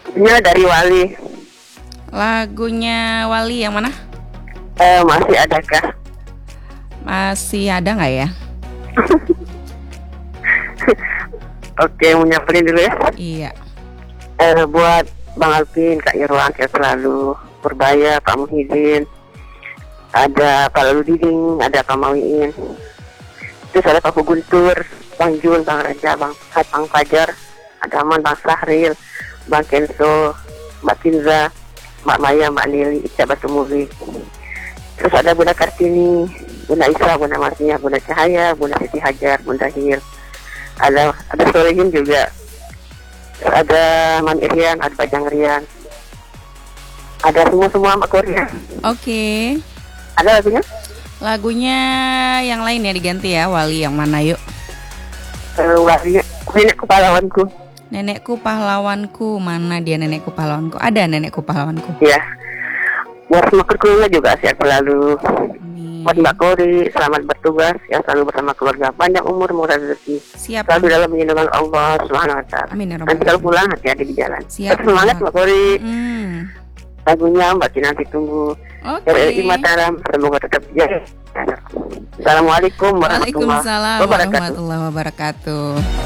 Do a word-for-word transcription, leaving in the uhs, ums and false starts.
Ini dari Wali. Lagunya Wali yang mana? Eh, masih adakah? Masih ada nggak ya? Oke, mau nyamperin dulu ya. Iya. Eh, buat Bang Alvin, Kak Irwan, Kak Selalu, Purbaya, Pak Muhyiddin, ada Pak Lalu Diding, ada Pak Mawiin. Terus ada Pak Guntur, Bang Jun, Bang Raja, Bang Fat, Bang Fajar, ada Aman, Bang Sahril, Bang Kenso, Mbak Kinza, Mbak Maya, Mbak Lili, Ica Batumuri. Terus ada Bunda Kartini, Bunda Isa, Bunda Martia, Bunda Cahaya, Bunda Siti Hajar, Bunda Hil. Ada ada Sorehin juga. Terus ada Man Irian, ada Bajang Rian. Ada semua-semua Mbak Korea. Oke. Ada lagunya? Lagunya yang lain ya diganti ya. Wali yang mana yuk? Uh, Wali, Nenekku Pahlawanku. Nenekku Pahlawanku. Mana dia Nenekku Pahlawanku? Ada Nenekku Pahlawanku. Iya. Buat semua krunya juga sehat selalu. Amin. Buat Mbak Kori, selamat bertugas yang selalu bersama keluarga, panjang umur, murah rezeki. Siap. Selalu dalam lindungan Allah Subhanahu wa taala. Amin ya rabbal Nanti kalau alamin. pulang hati-hati di jalan. Siap. Tetap semangat Mbak Kori. Hmm. Lagunya Mbak Kinanti tunggu. Oke. R R I Mataram, semoga tetap jaya. Assalamualaikum warahmatullahi Waalaikumsalam wabarakatuh. warahmatullahi wabarakatuh.